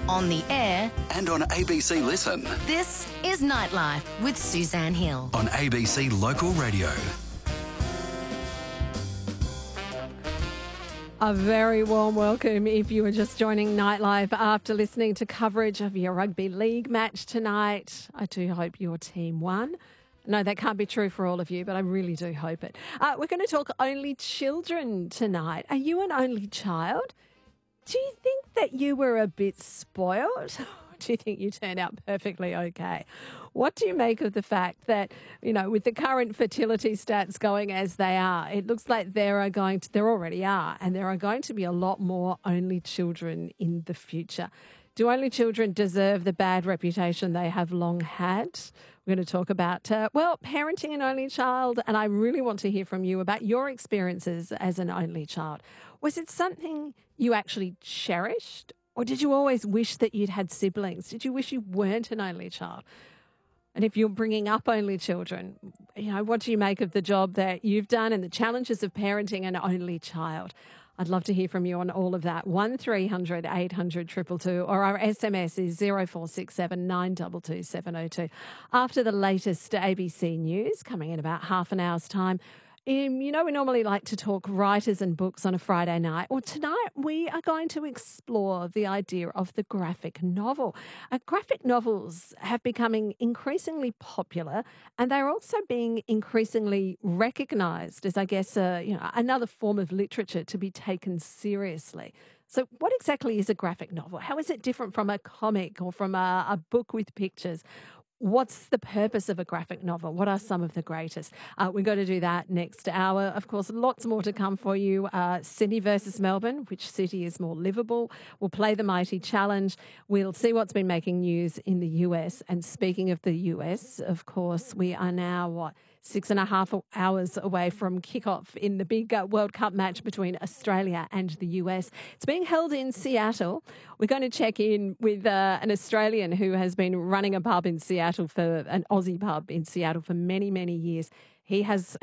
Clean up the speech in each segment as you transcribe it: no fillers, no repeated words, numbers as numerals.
on the air, and on ABC Listen. this is Nightlife with Suzanne Hill. On ABC Local Radio. A very warm welcome if you are just joining Nightlife after listening to coverage of your rugby league match tonight. I do hope your team won. No, that can't be true for all of you, but I really do hope it. We're going to talk only children tonight. Are you an only child? Do you think that you were a bit spoiled? Do you think you turned out perfectly okay? What do you make of the fact that, you know, with the current fertility stats going as they are, it looks like there already are, and there are going to be a lot more only children in the future. Do only children deserve the bad reputation they have long had? We're going to talk about, parenting an only child, and I really want to hear from you about your experiences as an only child. Was it something you actually cherished? Or did you always wish that you'd had siblings? Did you wish you weren't an only child? And if you're bringing up only children, you know, what do you make of the job that you've done and the challenges of parenting an only child? I'd love to hear from you on all of that. 1300 800 222 or our SMS is 0467 922 702. After the latest ABC news, coming in about half an hour's time, you know, we normally like to talk writers and books on a Friday night. Well, tonight we are going to explore the idea of the graphic novel. Graphic novels have becoming increasingly popular, and they're also being increasingly recognised as, I guess, another form of literature to be taken seriously. So what exactly is a graphic novel? How is it different from a comic or from a book with pictures? What's the purpose of a graphic novel? What are some of the greatest? We're going to do that next hour. Of course, lots more to come for you. Sydney versus Melbourne, which city is more livable? We'll play the Mighty Challenge. We'll see what's been making news in the US. And speaking of the US, of course, we are now, 6.5 hours away from kickoff in the big World Cup match between Australia and the US. It's being held in Seattle. We're going to check in with an Australian who has been running a pub in Seattle an Aussie pub in Seattle for many, many years. He's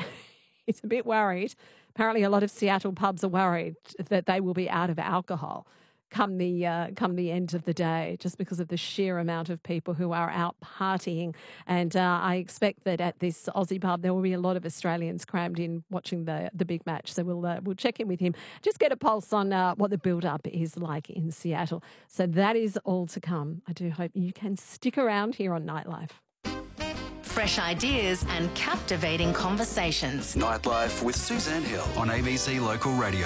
a bit worried. Apparently a lot of Seattle pubs are worried that they will be out of alcohol come the end of the day, just because of the sheer amount of people who are out partying. And I expect that at this Aussie pub there will be a lot of Australians crammed in watching the big match. So we'll check in with him, just get a pulse on what the build-up is like in Seattle. So that is all to come. I do hope you can stick around here on Nightlife. Fresh ideas and captivating conversations. Nightlife with Suzanne Hill on ABC Local Radio.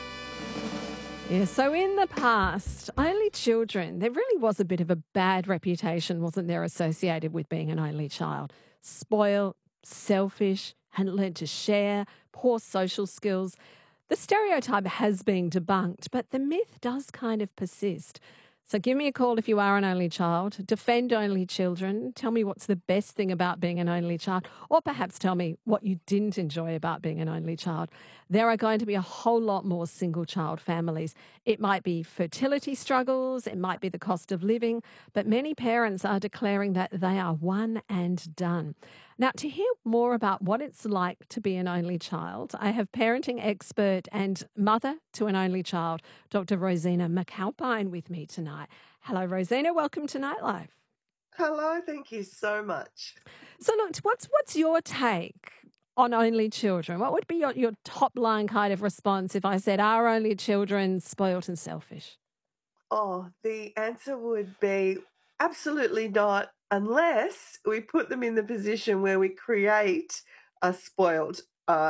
Yeah, so in the past, only children, there really was a bit of a bad reputation, wasn't there, associated with being an only child. Spoiled, selfish, hadn't learned to share, poor social skills. The stereotype has been debunked, but the myth does kind of persist. So give me a call if you are an only child. Defend only children. Tell me what's the best thing about being an only child, or perhaps tell me what you didn't enjoy about being an only child. There are going to be a whole lot more single child families. It might be fertility struggles, it might be the cost of living, but many parents are declaring that they are one and done. Now, to hear more about what it's like to be an only child, I have parenting expert and mother to an only child, Dr. Rosina McAlpine, with me tonight. Hello, Rosina. Welcome to Nightlife. Hello, thank you so much. So, look, what's your take on only children? What would be your top line kind of response if I said, are only children spoilt and selfish? Oh, the answer would be absolutely not, unless we put them in the position where we create a spoiled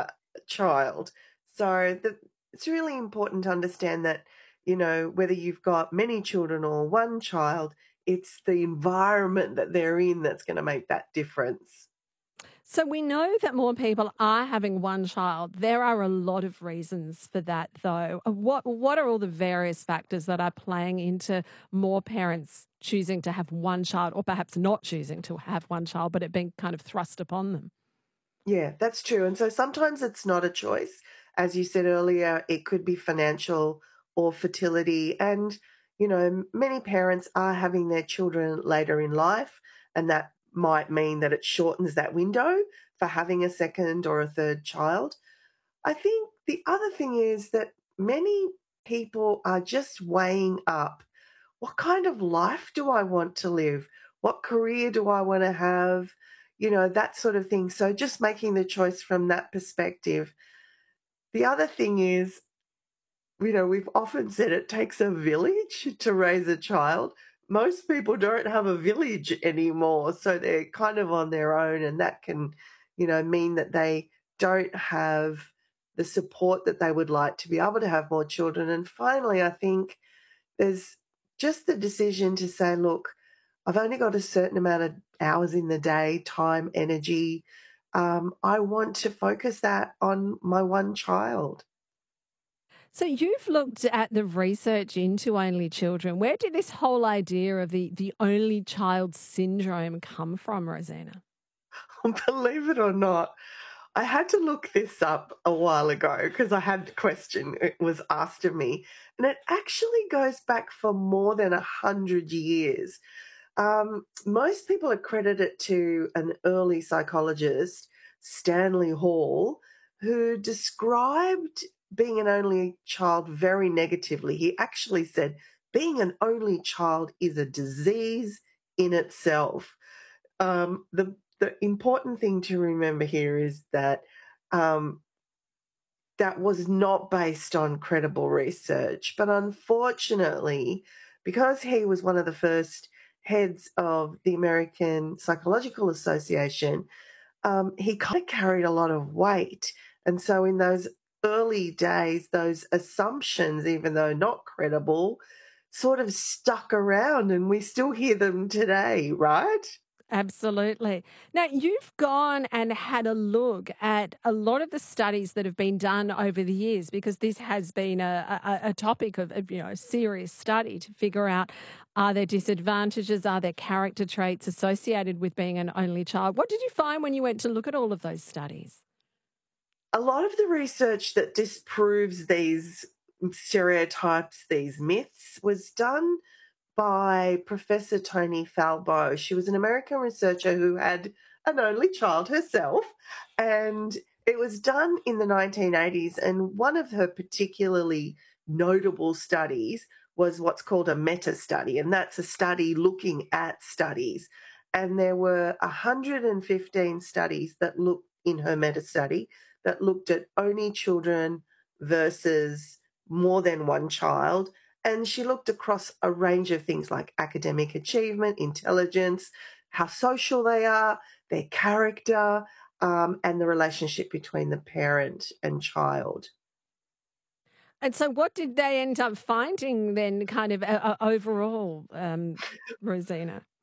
child. So it's really important to understand that, you know, whether you've got many children or one child, it's the environment that they're in that's going to make that difference. So we know that more people are having one child. There are a lot of reasons for that, though. What are all the various factors that are playing into more parents choosing to have one child, or perhaps not choosing to have one child, but it being kind of thrust upon them? Yeah, that's true. And so sometimes it's not a choice. As you said earlier, it could be financial or fertility. And, you know, many parents are having their children later in life, and that might mean that it shortens that window for having a second or a third child. I think the other thing is that many people are just weighing up what kind of life do I want to live? What career do I want to have? That sort of thing. So just making the choice from that perspective. The other thing is, we've often said it takes a village to raise a child. Most people don't have a village anymore, so they're kind of on their own, and that can, mean that they don't have the support that they would like to be able to have more children. And finally, I think there's just the decision to say, look, I've only got a certain amount of hours in the day, time, energy. I want to focus that on my one child. So you've looked at the research into only children. Where did this whole idea of the only child syndrome come from, Rosina? Believe it or not, I had to look this up a while ago because I had the question. It was asked of me, and it actually goes back for more than 100 years. Most people accredit it to an early psychologist, Stanley Hall, who described being an only child very negatively. He actually said being an only child is a disease in itself. The important thing to remember here is that um, that was not based on credible research. But unfortunately, because he was one of the first heads of the American Psychological Association, he kind of carried a lot of weight. And so in those early days, those assumptions, even though not credible, sort of stuck around, and we still hear them today, right? Absolutely. Now, you've gone and had a look at a lot of the studies that have been done over the years, because this has been a topic of serious study to figure out, are there disadvantages, are there character traits associated with being an only child? What did you find when you went to look at all of those studies? A lot of the research that disproves these stereotypes, these myths, was done by Professor Toni Falbo. She was an American researcher who had an only child herself, and it was done in the 1980s. And one of her particularly notable studies was what's called a meta study, and that's a study looking at studies. And there were 115 studies that looked in her meta study that looked at only children versus more than one child. And she looked across a range of things like academic achievement, intelligence, how social they are, their character, and the relationship between the parent and child. And so what did they end up finding then, kind of overall, Rosina?